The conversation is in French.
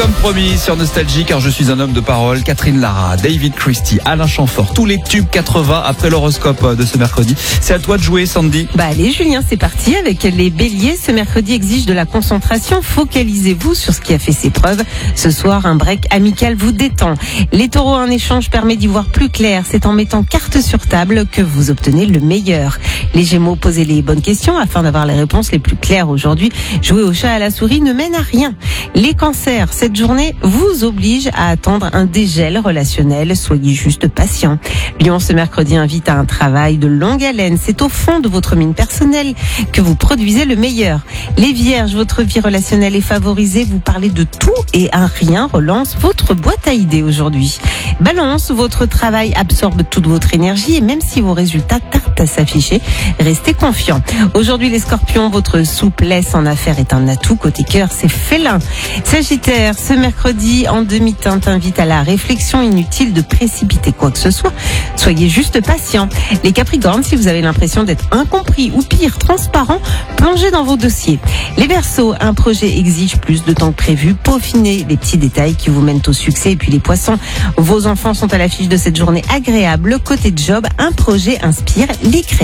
Comme promis sur Nostalgie, car je suis un homme de parole, Catherine Lara, David Christie, Alain Chamfort, tous les tubes 80 après l'horoscope de ce mercredi. C'est à toi de jouer, Sandy. Allez Julien, c'est parti avec les béliers. Ce mercredi exige de la concentration. Focalisez-vous sur ce qui a fait ses preuves. Ce soir, un break amical vous détend. Les taureaux, un échange permet d'y voir plus clair. C'est en mettant carte sur table que vous obtenez le meilleur. Les gémeaux, posez les bonnes questions afin d'avoir les réponses les plus claires aujourd'hui. Jouer au chat à la souris ne mène à rien. Les cancers, cette journée vous oblige à attendre un dégel relationnel. Soyez juste patient. Lion, ce mercredi invite à un travail de longue haleine. C'est au fond de votre mine personnelle que vous produisez le meilleur. Les vierges, votre vie relationnelle est favorisée. Vous parlez de tout et un rien relance votre boîte à idées aujourd'hui. Balance, votre travail absorbe toute votre énergie et même si vos résultats tardent à s'afficher, restez confiant. Aujourd'hui les scorpions, votre souplesse en affaires est un atout. Côté cœur, c'est félin. Sagittaire, ce mercredi en demi-teinte invite à la réflexion. Inutile de précipiter quoi que ce soit. Soyez juste patient. Les capricornes, si vous avez l'impression d'être incompris ou pire, transparent, plongez dans vos dossiers. Les Verseaux, un projet exige plus de temps que prévu. Peaufinez les petits détails qui vous mènent au succès. Et puis les Poissons, vos enfants sont à l'affiche de cette journée agréable. Côté job, un projet inspire les créatifs.